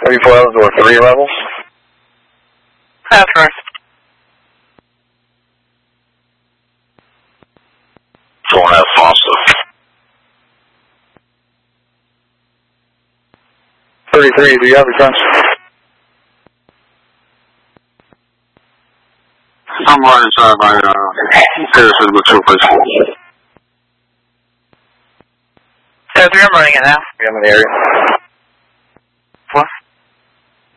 34 levels or 3 levels? That's correct. Don't have Foster. 33, do you have returns? I'm right inside my Harrison with 2 please. 33, I'm running it now. I'm in the area.